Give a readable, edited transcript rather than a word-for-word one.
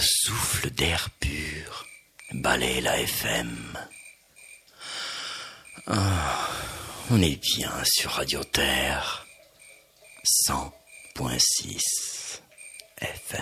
souffle d'air pur balaie la FM. On est bien sur Radio Terre 100.6 FM.